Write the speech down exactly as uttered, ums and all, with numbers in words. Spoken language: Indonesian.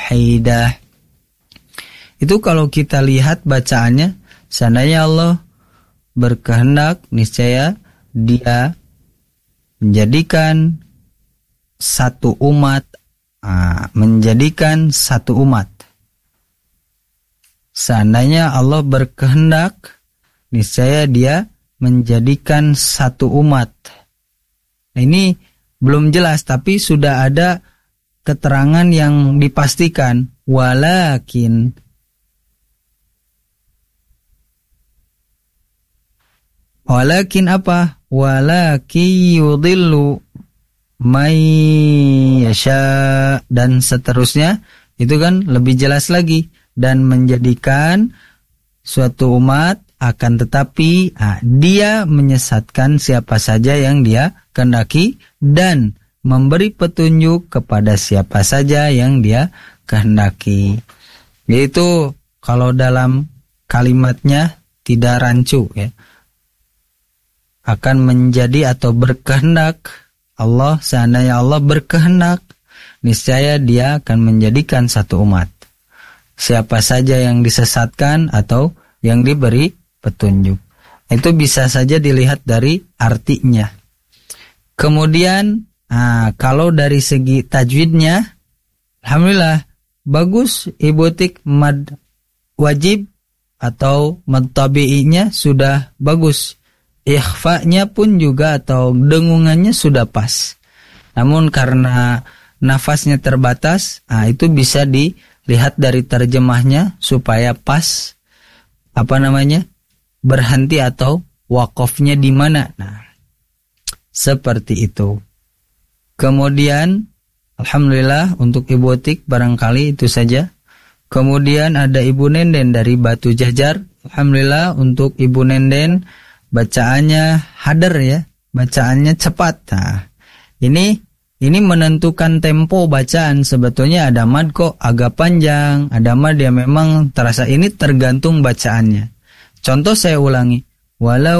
wahidah. Itu kalau kita lihat bacaannya, seandainya Allah berkehendak, niscaya Dia menjadikan satu umat, ah, menjadikan satu umat. Seandainya Allah berkehendak, niscaya Dia menjadikan satu umat. Nah, ini belum jelas, tapi sudah ada keterangan yang dipastikan. Walakin, walakin apa? Walakin yudillu may yasha, dan seterusnya. Itu kan lebih jelas lagi. Dan menjadikan suatu umat, akan tetapi nah, Dia menyesatkan siapa saja yang Dia kehendaki dan memberi petunjuk kepada siapa saja yang Dia kehendaki. Yaitu kalau dalam kalimatnya tidak rancu, ya, akan menjadi atau berkehendak Allah, seandainya Allah berkehendak, niscaya Dia akan menjadikan satu umat. Siapa saja yang disesatkan atau yang diberi petunjuk. Itu bisa saja dilihat dari artinya. Kemudian, nah, kalau dari segi tajwidnya, alhamdulillah, bagus Ibu Tik, mad wajib atau mad tabi'inya sudah bagus. Ikhfa'nya pun juga atau dengungannya sudah pas. Namun karena nafasnya terbatas, nah, itu bisa dilihat dari terjemahnya supaya pas, apa namanya, berhenti atau wakofnya di mana. Nah, seperti itu. Kemudian, alhamdulillah untuk Ibu Tik barangkali itu saja. Kemudian ada Ibu Nenden dari Batu Jajar. Alhamdulillah untuk Ibu Nenden bacaannya hadar, ya, bacaannya cepat. Nah, ini ini menentukan tempo bacaan. Sebetulnya ada mad kok agak panjang, ada mad yang memang terasa, ini tergantung bacaannya. Contoh saya ulangi, walau